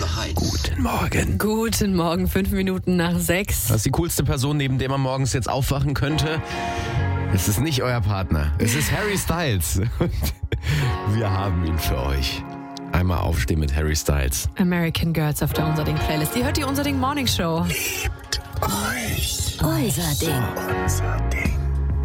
Sicherheit. Guten Morgen. Guten Morgen, 5 Minuten nach 6. Das ist die coolste Person, neben der man morgens jetzt aufwachen könnte. Es ist nicht euer Partner. Es ist Harry Styles. Und wir haben ihn für euch. Einmal aufstehen mit Harry Styles. American Girls auf der Unserding-Playlist. Ihr hört die Unserding Morning Show. Liebt euch. Unser Ding. Unser Ding.